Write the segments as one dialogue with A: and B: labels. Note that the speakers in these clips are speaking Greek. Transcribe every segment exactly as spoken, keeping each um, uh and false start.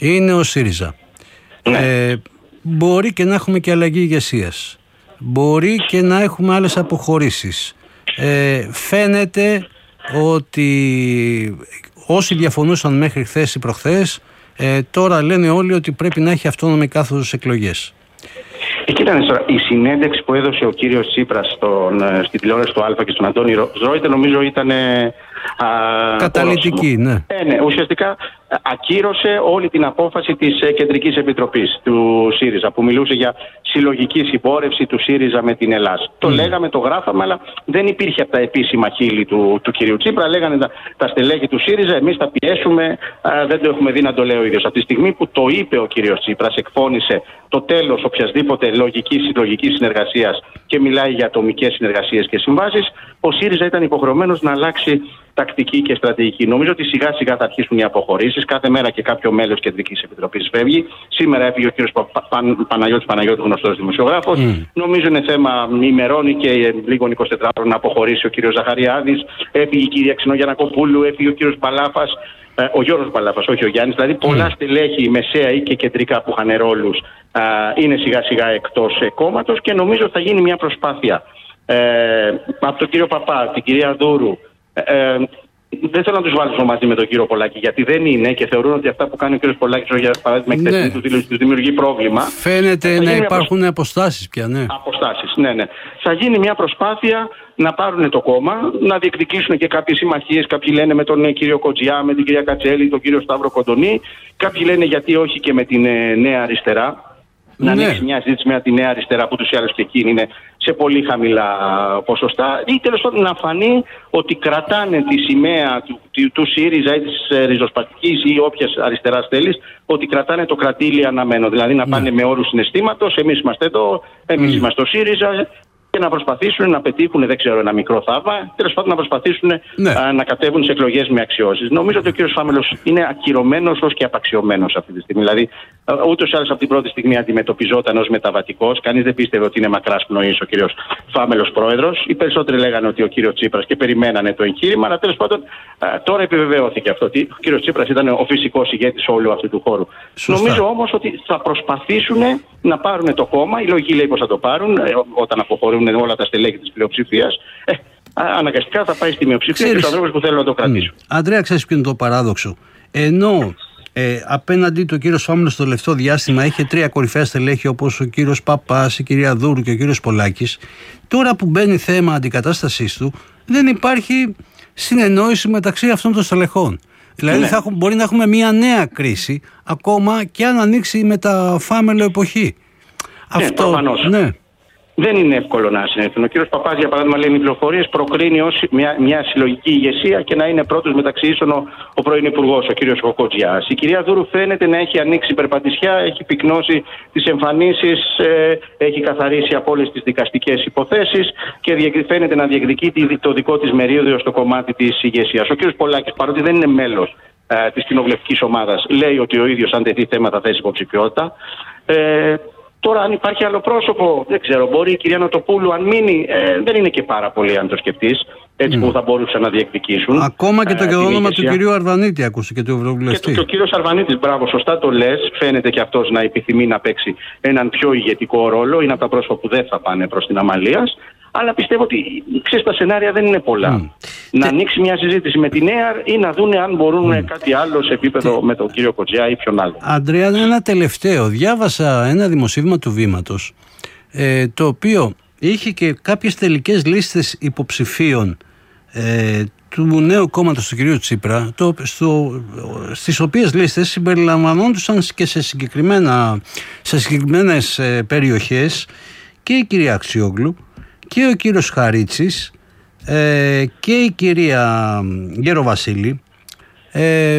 A: είναι ο ΣΥΡΙΖΑ. Ναι. Ε, μπορεί και να έχουμε και αλλαγή ηγεσίας. Μπορεί και να έχουμε άλλες αποχωρήσεις. Ε, φαίνεται ότι όσοι διαφωνούσαν μέχρι χθες ή προχθές, ε, τώρα λένε όλοι ότι πρέπει να έχει αυτόνομη κάθοδος εκλογές.
B: Εκεί ήταν η συνέντευξη που έδωσε ο κύριος Τσίπρας στον, στην τηλεόραση του Αλφα και στον Αντώνη Ρόιτερ, νομίζω ήταν α,
A: καταλυτική, ναι.
B: Ε, ναι. Ουσιαστικά ακύρωσε όλη την απόφαση της Κεντρικής Επιτροπής του ΣΥΡΙΖΑ, που μιλούσε για συλλογική συμπόρευση του ΣΥΡΙΖΑ με την Ελλάδα. Mm. Το λέγαμε, το γράφαμε, αλλά δεν υπήρχε από τα επίσημα χείλη του, του κυρίου Τσίπρα. Λέγανε τα, τα στελέχη του ΣΥΡΙΖΑ, εμείς θα πιέσουμε, α, δεν το έχουμε δει να το λέει ο ίδιος. Από τη στιγμή που το είπε ο κύριος Τσίπρας, εκφώνησε το τέλος οποιασδήποτε λογικής συλλογικής συνεργασίας και μιλάει για ατομικές συνεργασίες και συμβάσεις, ο ΣΥΡΙΖΑ ήταν υποχρεωμένος να αλλάξει τακτική και στρατηγική. Νομίζω ότι σιγά σιγά θα αρχίσουν οι αποχωρήσεις. Κάθε μέρα και κάποιο μέλος Κεντρικής Επιτροπής φεύγει. Σήμερα έφυγε ο κύριος Πα, Πα, Πα, Παναγιώτης Παναγιώτου, γνωστός δημοσιογράφος. Mm. Νομίζω είναι θέμα ημερών και λίγο είκοσι τέσσερις να αποχωρήσει ο κύριος Ζαχαριάδης. Έφυγε η κυρία Ξενογιαννακοπούλου, έφυγε ο κύριος Παλάφας. Ο Γιώργος Παλάφας, όχι ο Γιάννης. Δηλαδή, πολλά mm. στελέχη μεσαία ή και κεντρικά που είχαν ρόλους είναι σιγά σιγά εκτός κόμματος και νομίζω θα γίνει μια προσπάθεια ε, από τον κύριο Παπά, την κυρία Δούρου. Ε, δεν θέλω να τους βάλω μαζί με τον κύριο Πολάκη, γιατί δεν είναι και θεωρούν ότι αυτά που κάνει ο κύριος Πολάκης, για παράδειγμα, εκτεθειμή του δήλωση, τους δημιουργεί πρόβλημα.
A: Φαίνεται να υπάρχουν προσ... αποστάσεις πια, ναι.
B: Αποστάσεις, ναι, ναι. Θα γίνει μια προσπάθεια να πάρουν το κόμμα, να διεκδικήσουν και κάποιες συμμαχίες. Κάποιοι λένε με τον κύριο Κοτζιά, με την κυρία Κατσέλη, τον κύριο Σταύρο Κοντονή. Κάποιοι λένε γιατί όχι και με την ε, Νέα Αριστερά. Να
A: ναι.
B: ανοίξει μια συζήτηση με τη Νέα Αριστερά που τους ή άλλως και εκείνη είναι σε πολύ χαμηλά ποσοστά, ή τέλος πάντων να φανεί ότι κρατάνε τη σημαία του, του, του ΣΥΡΙΖΑ ή της ε, ριζοσπαστικής ή όποιας αριστεράς θέλεις, ότι κρατάνε το κρατήλι αναμένο. Δηλαδή να πάνε ναι. με όρους συναισθήματος, εμείς είμαστε εδώ, εμείς mm. είμαστε ο ΣΥΡΙΖΑ, και να προσπαθήσουν να πετύχουν, δεν ξέρω, ένα μικρό θαύμα, τέλος πάντων να προσπαθήσουν ναι. α, να κατέβουν σε εκλογές με αξιώσεις. Νομίζω ότι ο κύριος Φάμελος είναι ακυρωμένος ως και απαξιωμένος αυτή τη στιγμή. Δηλαδή, ούτως ή άλλως από την πρώτη στιγμή αντιμετωπιζόταν ως μεταβατικός. Κανείς δεν πίστευε ότι είναι μακράς πνοής ο κύριος Φάμελος πρόεδρος. Οι περισσότεροι λέγανε ότι ο κύριος Τσίπρας και περιμένανε το εγχείρημα, αλλά τέλος πάντων α, τώρα επιβεβαιώθηκε αυτό. Ότι ο κύριος Τσίπρας ήταν ο φυσικός ηγέτης όλου αυτού του χώρου. Σωστά. Νομίζω όμως ότι θα προσπαθήσουν να πάρουν το κόμμα. Η λογική λέει πως θα το πάρουν ε, όταν αποχωρούν όλα τα στελέχη της πλειοψηφίας, ε, αναγκαστικά θα πάει στη μειοψηφία και στους ανθρώπους που θέλουν να το κρατήσουν.
A: Mm. Αντρέα, ξέρεις ποιο είναι το παράδοξο? Ενώ ε, απέναντι το κύριος Φάμελος στο τελευταίο διάστημα είχε τρία κορυφαία στελέχη όπως ο κύριος Παπάς, η κυρία Δούρου και ο κύριος Πολάκης, τώρα που μπαίνει θέμα αντικατάστασής του, δεν υπάρχει συνεννόηση μεταξύ αυτών των στελεχών. Δηλαδή ναι. θα έχουμε, μπορεί να έχουμε μια νέα κρίση ακόμα και αν ανοίξει η μεταφάμελο εποχή.
B: Ναι,
A: αυτό,
B: προφανώς. Ναι. Δεν είναι εύκολο να συνεχθούν. Ο κύριος Παπάς, για παράδειγμα, λέει οι πληροφορίες, προκρίνει ως μια, μια συλλογική ηγεσία και να είναι πρώτος μεταξύ ίσων ο, ο πρώην υπουργός, ο κύριος Κοκοτζιάς. Η κυρία Δούρου φαίνεται να έχει ανοίξει περπατησιά, έχει πυκνώσει τις εμφανίσεις, ε, έχει καθαρίσει από όλες τις δικαστικές υποθέσεις και φαίνεται να διεκδικεί το δικό της μερίδιο στο κομμάτι της ηγεσίας. Ο κύριος Πολάκης, παρότι δεν είναι μέλος ε, της κοινοβουλευτικής ομάδας, λέει ότι ο ίδιος, αν τεθεί θέμα, θα θέσει υποψηφιότητα. Ε, Τώρα, αν υπάρχει άλλο πρόσωπο, δεν ξέρω, μπορεί η κυρία Νοτοπούλου, αν μείνει, ε, δεν είναι και πάρα πολύ, αν το σκεφτείς, έτσι mm. που θα μπορούσαν να διεκδικήσουν.
A: Ακόμα και το ε, όνομα του κυρίου Αρβανίτη, άκουσε και του Ευρωβουλευτή.
B: Και, το, και ο κύριος Αρβανίτης, μπράβο, σωστά το λες, φαίνεται και αυτός να επιθυμεί να παίξει έναν πιο ηγετικό ρόλο. Είναι από τα πρόσωπα που δεν θα πάνε προς την Αμαλίας. Αλλά πιστεύω ότι ξέρεις, τα σενάρια δεν είναι πολλά. Mm. Να Τε... ανοίξει μια συζήτηση με την ΕΑΡ ή να δούνε αν μπορούν mm. κάτι άλλο σε επίπεδο Τε... με τον κύριο Κοτζιά ή ποιον άλλο.
A: Αντρέα, ένα τελευταίο. Διάβασα ένα δημοσίευμα του Βήματος, ε, το οποίο είχε και κάποιες τελικές λίστες υποψηφίων ε, του νέου κόμματος του κυρίου Τσίπρα, το, στο, στις οποίες λίστες συμπεριλαμβανόντουσαν και σε, συγκεκριμένα, σε συγκεκριμένες ε, περιοχές και η κυρία Αξιόγλου και ο κύριος Χαρίτσης ε, και η κυρία Γεροβασίλη. Ε,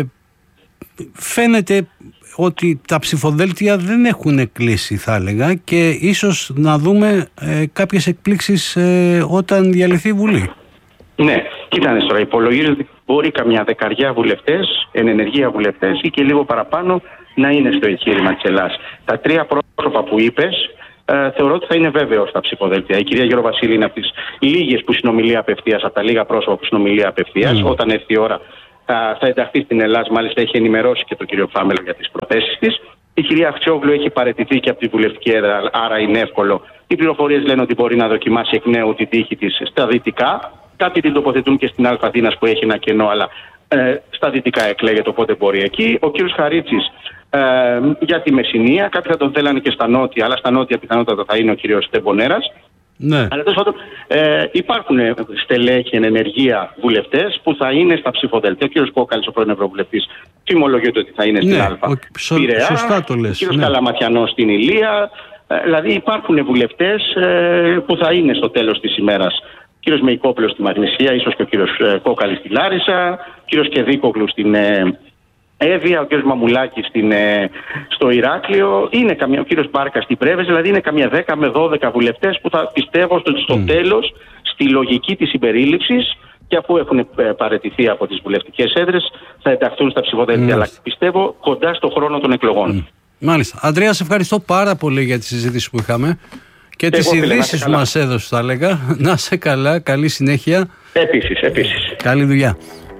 A: φαίνεται ότι τα ψηφοδέλτια δεν έχουν κλείσει, θα έλεγα, και ίσως να δούμε ε, κάποιες εκπλήξεις ε, όταν διαλυθεί η Βουλή.
B: Ναι, κοίτανε τώρα, υπολογίζω ότι μπορεί καμιά δεκαριά βουλευτές, εν ενεργεία βουλευτές ή και λίγο παραπάνω να είναι στο εγχείρημα της Ελλάδας. Τα τρία πρόσωπα που είπες, Ε, θεωρώ ότι θα είναι βέβαιο στα ψηφοδέλτια. Η κυρία Γεροβασίλη είναι από τις λίγες που συνομιλεί απευθείας, από τα λίγα πρόσωπα που συνομιλεί απευθείας. Mm. Όταν έρθει η ώρα θα, θα ενταχθεί στην Ελλάδα. Μάλιστα, έχει ενημερώσει και τον κύριο Φάμελο για τις προθέσεις της. Η κυρία Αξιόγλου έχει παραιτηθεί και από τη βουλευτική έδρα, άρα είναι εύκολο. Οι πληροφορίες λένε ότι μπορεί να δοκιμάσει εκ νέου την τύχη της στα δυτικά. Κάποιοι την τοποθετούν και στην Αλφαδίνας που έχει ένα κενό, αλλά ε, στα δυτικά εκλέγεται, οπότε μπορεί εκεί. Ο κύριος Χαρίτσης ε, για τη Μεσσηνία. Κάποιοι θα τον θέλανε και στα νότια, αλλά στα νότια πιθανότατα θα είναι ο κύριος Τεμπονέρας.
A: Ναι.
B: Αλλά τέλος πάντων ε, υπάρχουν στελέχη εν ενεργεία βουλευτές που θα είναι στα ψηφοδέλτια. Ο κύριος Κόκαλης, ο πρώην Ευρωβουλευτής, φημολογείται ότι θα είναι στην
A: ναι,
B: Αλφα
A: ο,
B: Πειραιά.
A: Σωστά το λες.
B: Ο κύριος
A: ναι.
B: Καλαματιανός στην Ηλία. Ε, δηλαδή υπάρχουν βουλευτές ε, που θα είναι στο τέλος της ημέρας. Ο κύριος Μεϊκόπουλος στη Μαγνησία, ίσως και ο κύριος ε, Κόκαλης στη Λάρισα, ο κύριος Κεδίκογλου στην ε, Εύβοια, ο κύριος Μαμουλάκης στην, ε, στο Ηράκλειο, είναι καμία, ο κύριος Μπάρκα στην Πρέβεζα, δηλαδή είναι καμία δέκα με δώδεκα βουλευτές που θα πιστεύω στο, στο mm. τέλος, στη λογική της συμπερίληψης, και αφού έχουν ε, παραιτηθεί από τις βουλευτικές έδρες, θα ενταχθούν στα ψηφοδέλτια, mm. αλλά πιστεύω κοντά στο χρόνο των εκλογών. Mm.
A: Μάλιστα. Αντρέα, σε ευχαριστώ πάρα πολύ για τη συζήτηση που είχαμε και τις ειδήσεις που μας έδωσες, θα έλεγα. Να σε καλά, καλή συνέχεια.
B: Επίσης, επίσης.
A: Καλή δουλειά.